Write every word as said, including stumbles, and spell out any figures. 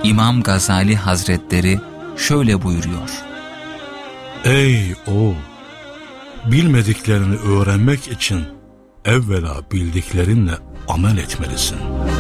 İmam Gazali Hazretleri şöyle buyuruyor: Ey oğul! Bilmediklerini öğrenmek için evvela bildiklerinle amel etmelisin.